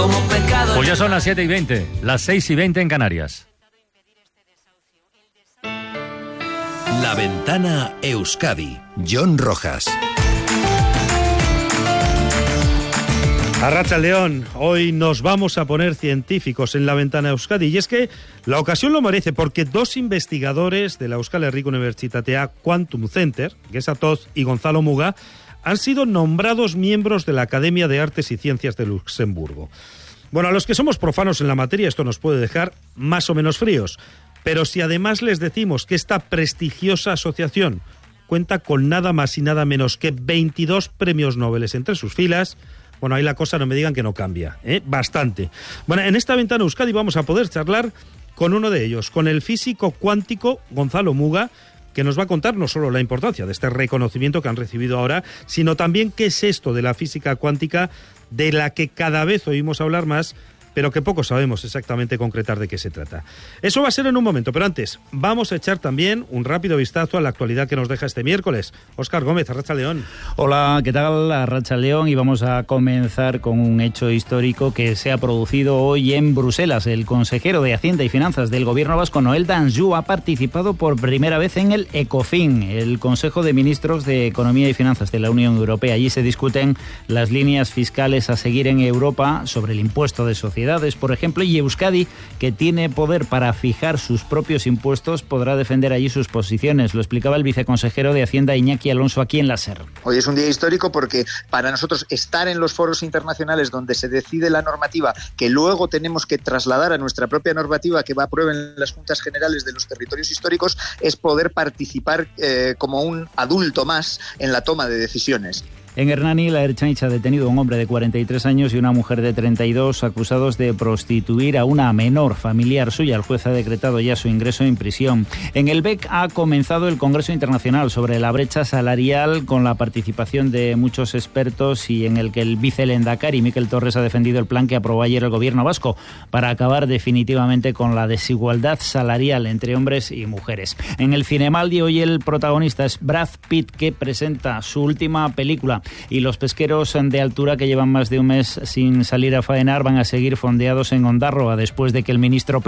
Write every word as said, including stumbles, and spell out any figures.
como pecado. Pues ya son las siete y veinte, las seis y veinte en Canarias. La Ventana Euskadi, Jon Rojas. Arratsaldeon, hoy nos vamos a poner científicos en La Ventana Euskadi, y es que la ocasión lo merece porque dos investigadores de la Euskal Herriko Unibertsitatea Quantum Center, Gesa Toz y Gonzalo Muga, han sido nombrados miembros de la Academia de Artes y Ciencias de Luxemburgo. Bueno, a los que somos profanos en la materia esto nos puede dejar más o menos fríos, pero si además les decimos que esta prestigiosa asociación cuenta con nada más y nada menos que veintidós premios Nobel entre sus filas, bueno, ahí la cosa no me digan que no cambia, ¿eh? Bastante. Bueno, en esta Ventana Euskadi vamos a poder charlar con uno de ellos, con el físico cuántico Gonzalo Muga, que nos va a contar no solo la importancia de este reconocimiento que han recibido ahora, sino también qué es esto de la física cuántica, de la que cada vez oímos hablar más, pero que poco sabemos exactamente concretar de qué se trata. Eso va a ser en un momento, pero antes vamos a echar también un rápido vistazo a la actualidad que nos deja este miércoles. Óscar Gómez, arratsaldeon. Hola, ¿qué tal? Arratsaldeon, y vamos a comenzar con un hecho histórico que se ha producido hoy en Bruselas. El consejero de Hacienda y Finanzas del Gobierno vasco, Noel Danjou, ha participado por primera vez en el ECOFIN, el Consejo de Ministros de Economía y Finanzas de la Unión Europea. Allí se discuten las líneas fiscales a seguir en Europa sobre el impuesto de sociedades, por ejemplo, y Euskadi, que tiene poder para fijar sus propios impuestos, podrá defender allí sus posiciones. Lo explicaba el viceconsejero de Hacienda, Iñaki Alonso, aquí en la SER. Hoy es un día histórico porque para nosotros estar en los foros internacionales donde se decide la normativa que luego tenemos que trasladar a nuestra propia normativa que va a prueba en las Juntas Generales de los Territorios Históricos es poder participar eh, como un adulto más en la toma de decisiones. En Hernani, la Ertzaintza ha detenido a un hombre de cuarenta y tres años y una mujer de treinta y dos acusados de prostituir a una menor familiar suya. El juez ha decretado ya su ingreso en prisión. En el B E C ha comenzado el Congreso Internacional sobre la brecha salarial, con la participación de muchos expertos, y en el que el vicelehendakari Mikel Torres ha defendido el plan que aprobó ayer el Gobierno vasco para acabar definitivamente con la desigualdad salarial entre hombres y mujeres. En el Cinemaldi hoy el protagonista es Brad Pitt, que presenta su última película. Y los pesqueros de altura, que llevan más de un mes sin salir a faenar, van a seguir fondeados en Ondarroa después de que el ministro